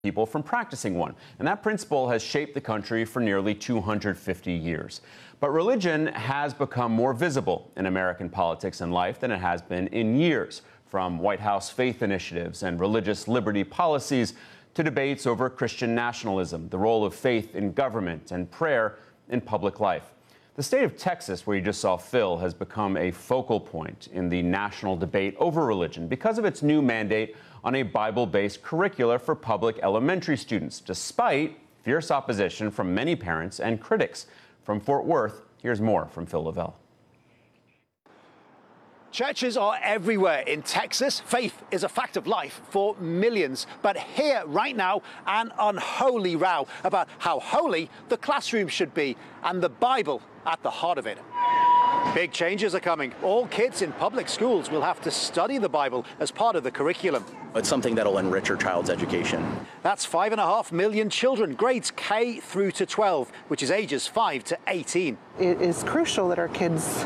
people from practicing one. And that principle has shaped the country for nearly 250 years. But religion has become more visible in American politics and life than it has been in years, from White House faith initiatives and religious liberty policies to debates over Christian nationalism, the role of faith in government, and prayer in public life. The state of Texas, where you just saw Phil, has become a focal point in the national debate over religion because of its new mandate on a Bible-based curricula for public elementary students, despite fierce opposition from many parents and critics. From Fort Worth, here's more from Phil Lavelle. Churches are everywhere in Texas. Faith is a fact of life for millions. But here, right now, an unholy row about how holy the classroom should be, and the Bible at the heart of it. Big changes are coming. All kids in public schools will have to study the Bible as part of the curriculum. It's something that'll enrich your child's education. That's 5.5 million children, grades K through to 12, which is ages 5 to 18. It is crucial that our kids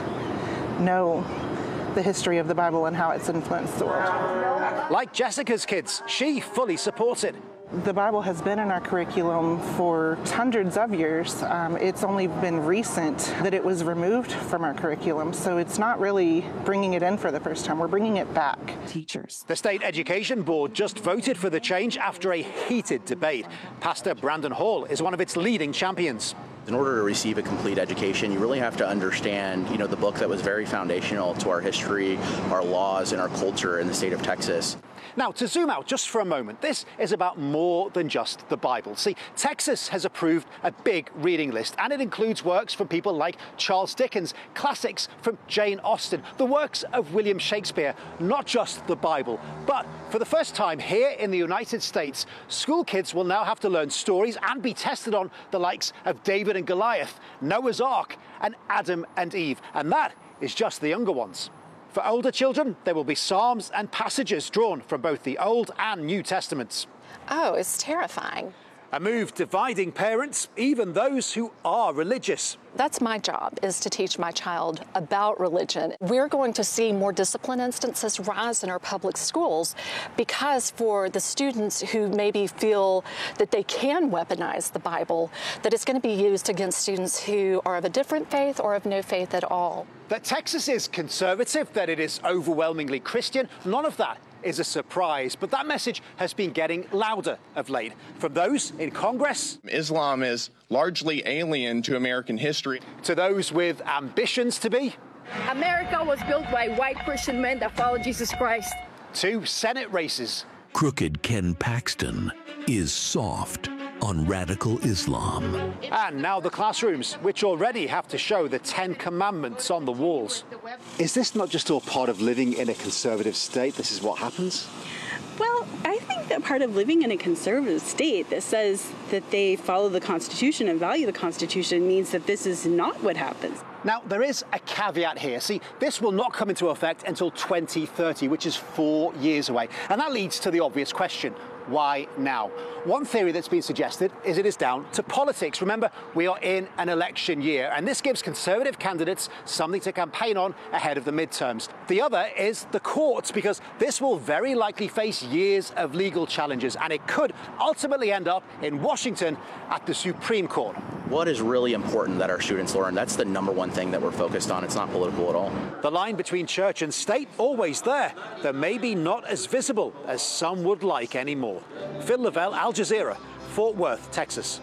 know the history of the Bible and how it's influenced the world. Like Jessica's kids, she fully supports it. The Bible has been in our curriculum for hundreds of years. It's only been recent that it was removed from our curriculum, so it's not really bringing it in for the first time. We're bringing it back. Teachers. The State Education Board just voted for the change after a heated debate. Pastor Brandon Hall is one of its leading champions. In order to receive a complete education, you really have to understand, the book that was very foundational to our history, our laws, and our culture in the state of Texas. Now, to zoom out just for a moment, this is about more than just the Bible. See, Texas has approved a big reading list, and it includes works from people like Charles Dickens, classics from Jane Austen, the works of William Shakespeare, not just the Bible. But for the first time here in the United States, school kids will now have to learn stories and be tested on the likes of David and Goliath, Noah's Ark, and Adam and Eve. And that is just the younger ones. For older children, there will be psalms and passages drawn from both the Old and New Testaments. Oh, it's terrifying. A move dividing parents, even those who are religious. That's my job, is to teach my child about religion. We're going to see more discipline instances rise in our public schools because for the students who maybe feel that they can weaponize the Bible, that it's going to be used against students who are of a different faith or of no faith at all. That Texas is conservative, that it is overwhelmingly Christian, none of that is a surprise, but that message has been getting louder of late from those in Congress. Islam is largely alien to American history. To those with ambitions to be. America was built by white Christian men that follow Jesus Christ. To Senate races. Crooked Ken Paxton is soft on radical Islam. And now the classrooms, which already have to show the 10 Commandments on the walls. Is this not just all part of living in a conservative state? This is what happens? Well, I think that part of living in a conservative state that says that they follow the Constitution and value the Constitution means that this is not what happens. Now, there is a caveat here. See, this will not come into effect until 2030, which is 4 years away. And that leads to the obvious question. Why now? One theory that's been suggested is it is down to politics. Remember, we are in an election year, and this gives conservative candidates something to campaign on ahead of the midterms. The other is the courts, because this will very likely face years of legal challenges, and it could ultimately end up in Washington at the Supreme Court. What is really important that our students learn? That's the number one thing that we're focused on. It's not political at all. The line between church and state, always there, though maybe not as visible as some would like anymore. Phil Lavelle, Al Jazeera, Fort Worth, Texas.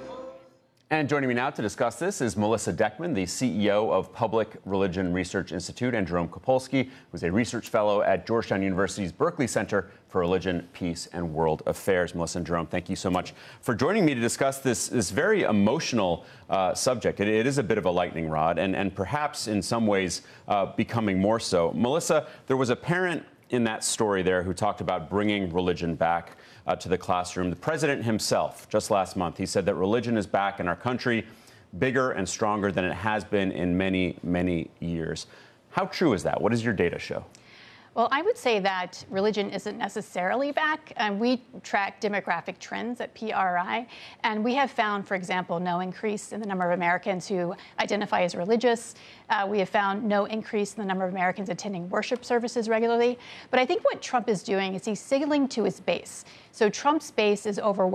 And joining me now to discuss this is Melissa Deckman, the CEO of Public Religion Research Institute, and Jerome Kopolsky, who's a research fellow at Georgetown University's Berkeley Center for Religion, Peace, and World Affairs. Melissa and Jerome, thank you so much for joining me to discuss this very emotional subject. It is a bit of a lightning rod, and perhaps in some ways becoming more so. Melissa, there was a parent in that story there who talked about bringing religion back to the classroom. The president himself, just last month, he said that religion is back in our country, bigger and stronger than it has been in many, many years. How true is that? What does your data show? Well, I would say that religion isn't necessarily back. We track demographic trends at PRI, and we have found, for example, no increase in the number of Americans who identify as religious. We have found no increase in the number of Americans attending worship services regularly. But I think what Trump is doing is he's signaling to his base. So Trump's base is overwhelmed